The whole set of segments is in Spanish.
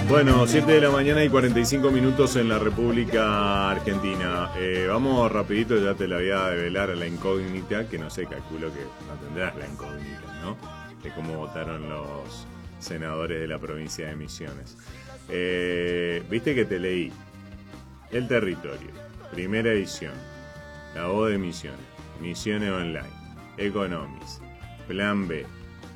Bueno, 7 de la mañana y 45 minutos en la República Argentina. Vamos rapidito, ya te la voy a develar a la incógnita, que no sé, calculo que no tendrás la incógnita, ¿no? De cómo votaron los senadores de la provincia de Misiones. Viste que te leí El Territorio, primera edición, La Voz de Misiones, Misiones Online, Economics, Plan B.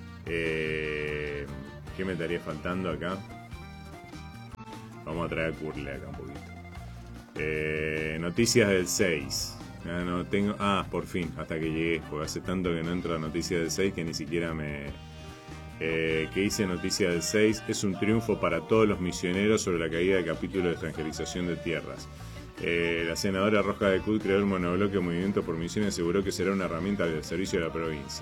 ¿Qué me estaría faltando acá? Vamos a traer a Curle acá un poquito. Noticias del 6. No tengo. Por fin, hasta que llegué, porque hace tanto que no entro a Noticias del 6 que ni siquiera me. ¿Qué dice Noticias del 6? Es un triunfo para todos los misioneros sobre la caída del capítulo de extranjerización de tierras. La senadora Roja de Cut creó el monobloque Movimiento por Misiones, aseguró que será una herramienta del servicio de la provincia.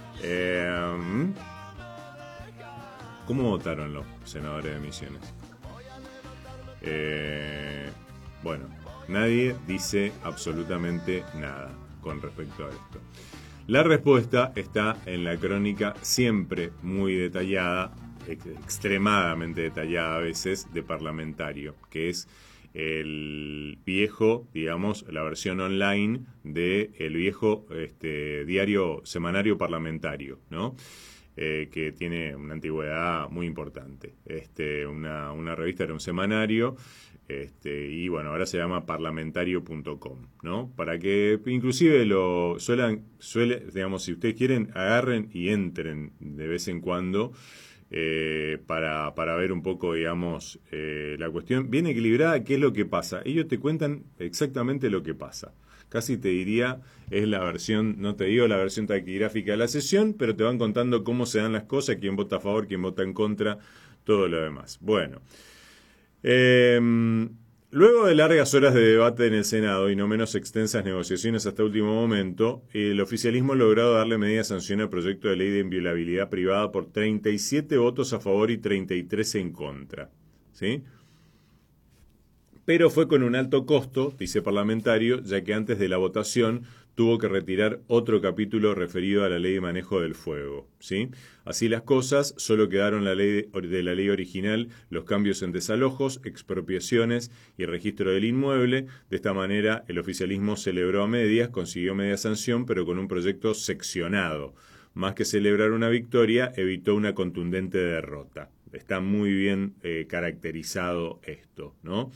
¿Cómo votaron los senadores de Misiones? Bueno, nadie dice absolutamente nada con respecto a esto. La respuesta está en la crónica, siempre muy detallada, extremadamente detallada a veces, de Parlamentario, que es el viejo, digamos, la versión online del viejo diario semanario parlamentario, ¿no? Que tiene una antigüedad muy importante. Una revista, era un semanario, y bueno, ahora se llama parlamentario.com, ¿no? Para que inclusive digamos, si ustedes quieren, agarren y entren de vez en cuando, para ver un poco, digamos, la cuestión bien equilibrada, qué es lo que pasa. Ellos te cuentan exactamente lo que pasa. Casi te diría, es la versión, no te digo la versión taquigráfica de la sesión, pero te van contando cómo se dan las cosas, quién vota a favor, quién vota en contra, todo lo demás. Bueno, luego de largas horas de debate en el Senado y no menos extensas negociaciones hasta último momento, el oficialismo ha logrado darle media sanción al proyecto de ley de inviolabilidad privada por 37 votos a favor y 33 en contra, ¿sí? Pero fue con un alto costo, dice Parlamentario, ya que antes de la votación tuvo que retirar otro capítulo referido a la ley de manejo del fuego, ¿sí? Así las cosas, solo quedaron de la ley original los cambios en desalojos, expropiaciones y registro del inmueble. De esta manera, el oficialismo celebró a medias, consiguió media sanción, pero con un proyecto seccionado. Más que celebrar una victoria, evitó una contundente derrota. Está muy bien caracterizado esto, ¿no?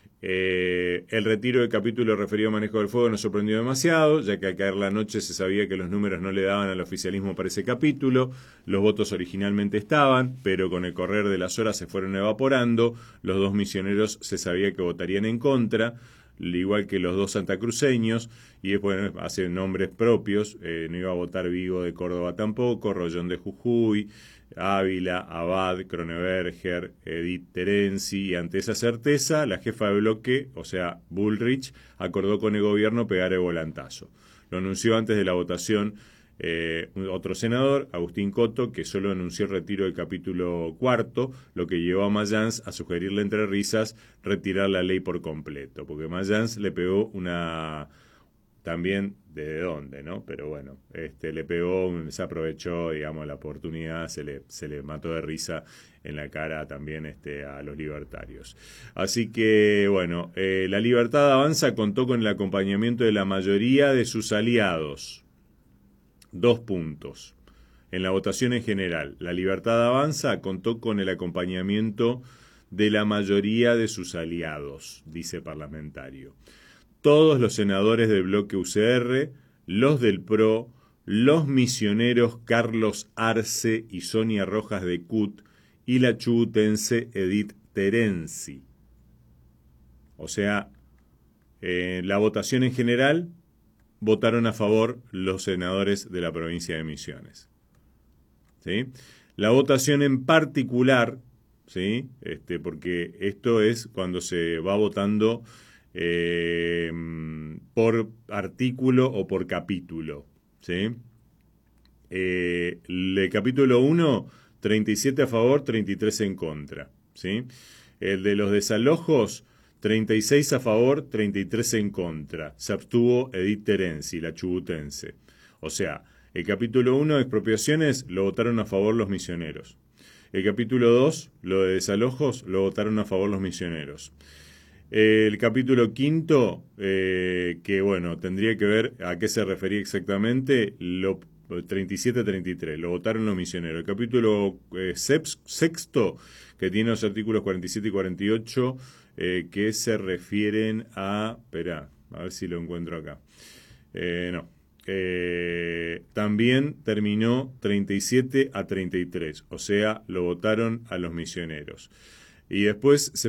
El retiro del capítulo referido a manejo del fuego no sorprendió demasiado, ya que al caer la noche se sabía que los números no le daban al oficialismo para ese capítulo. Los votos originalmente estaban, pero con el correr de las horas se fueron evaporando. Los dos misioneros se sabía que votarían en contra, igual que los dos santacruceños, y después hacen nombres propios. No iba a votar Vigo de Córdoba tampoco, Rollón de Jujuy, Ávila, Abad, Kroneberger, Edith Terenzi, y ante esa certeza, la jefa de bloque, o sea, Bullrich, acordó con el gobierno pegar el volantazo. Lo anunció antes de la votación otro senador, Agustín Coto, que solo anunció el retiro del capítulo cuarto, lo que llevó a Mayans a sugerirle entre risas retirar la ley por completo, porque Mayans le pegó una... También de dónde, ¿no? Pero bueno, le pegó, se aprovechó, digamos, la oportunidad, se le mató de risa en la cara también a los libertarios. Así que, bueno, la Libertad Avanza contó con el acompañamiento de la mayoría de sus aliados. 2 puntos. En la votación en general, la Libertad Avanza contó con el acompañamiento de la mayoría de sus aliados, dice Parlamentario. Todos los senadores del bloque UCR, los del PRO, los misioneros Carlos Arce y Sonia Rojas de Cut y la chubutense Edith Terenzi. O sea, la votación en general votaron a favor los senadores de la provincia de Misiones, ¿sí? La votación en particular, ¿sí? Porque esto es cuando se va votando por artículo o por capítulo, ¿sí? El capítulo 1, 37 a favor, 33 en contra, ¿sí? El de los desalojos, 36 a favor, 33 en contra. Se abstuvo Edith Terenzi, la chubutense. O sea, el capítulo 1 de expropiaciones lo votaron a favor los misioneros. El capítulo 2, lo de desalojos, lo votaron a favor los misioneros. El capítulo quinto, que bueno, tendría que ver a qué se refería exactamente, lo 37-33, lo votaron los misioneros. El capítulo sexto, que tiene los artículos 47 y 48, que se refieren a... Esperá, a ver si lo encuentro acá. No. También terminó 37-33, o sea, lo votaron a los misioneros. Y después se